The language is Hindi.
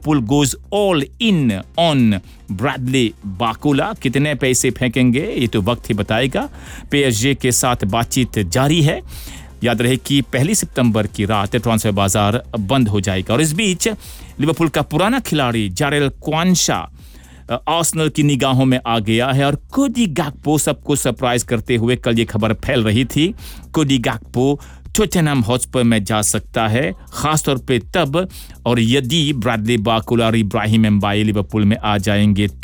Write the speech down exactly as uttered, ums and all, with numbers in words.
Liverpool goes all in on Bradley Bakula. कितने पैसे फेंकेंगे ये तो वक्त ही बताएगा। पीएसजी के साथ बातचीत जारी है। याद रहे कि पहली सितंबर की रात ट्रांसफर बाजार बंद हो जाएगा। और इस बीच लिवरपूल का पुराना खिलाड़ी जारेल क्वांशा आर्सेनल की निगाहों में आ गया है और कोडी गैक्पो सबको सरप्राइज करते हुए कल ये खबर फैल रही थी। कोडी गैक्पो टॉटनहम हॉटस्पर में जा सकता है, खासतौर पे तब और यदि ब्रैडली बाकुला और इब्राहिम एम्बाई लिवरपूल में आ जाएंगे